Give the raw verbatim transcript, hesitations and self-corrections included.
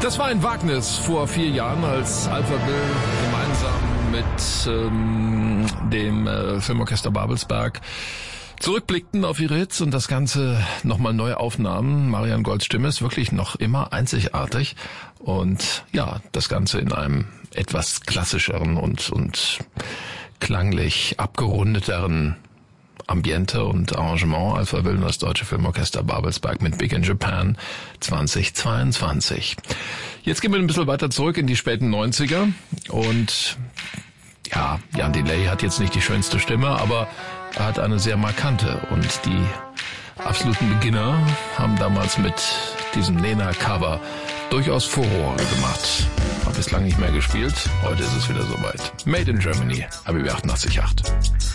Das war ein Wagnis vor vier Jahren, als Alphaville gemeinsam mit ähm, dem äh, Filmorchester Babelsberg zurückblickten auf ihre Hits und das Ganze nochmal neu aufnahmen. Marianne Golds Stimme ist wirklich noch immer einzigartig und ja, das Ganze in einem etwas klassischeren und, und klanglich abgerundeteren Ambiente und Arrangement. Alphaville und das Deutsche Filmorchester Babelsberg mit Big in Japan zweitausendzweiundzwanzig. Jetzt gehen wir ein bisschen weiter zurück in die späten neunziger und ja, Jan Delay hat jetzt nicht die schönste Stimme, aber er hat eine sehr markante und die absoluten Beginner haben damals mit diesem Nena-Cover durchaus Furore gemacht. War bislang nicht mehr gespielt, heute ist es wieder soweit. Made in Germany, A B B achtundachtzig Komma acht.